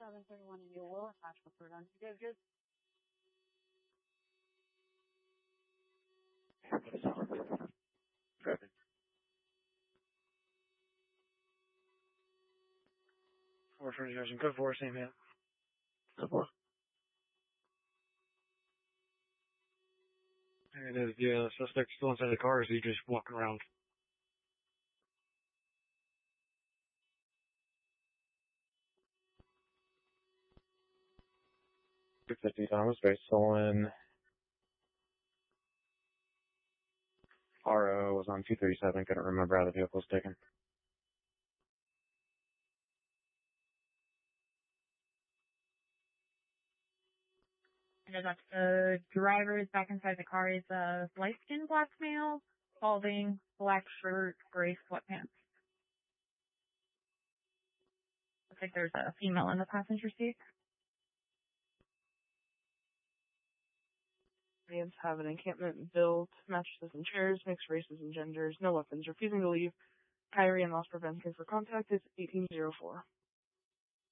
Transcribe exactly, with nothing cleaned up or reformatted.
seven thirty-one and you will attach report on damages. Traffic. four twenty Judge, and code four, same man. Code four. And it is the uh, suspect still inside the car, or is he just walking around? two fifty Thomas, very stolen. R O was on two thirty-seven, couldn't remember how the vehicle was taken. And as the driver is back inside the car, is a light-skinned black male, balding, black shirt, gray sweatpants. Looks like there's a female in the passenger seat. Aliens have an encampment built, mattresses and chairs, mixed races and genders, no weapons, refusing to leave. Kyrie and loss prevention for contact is eighteen oh four.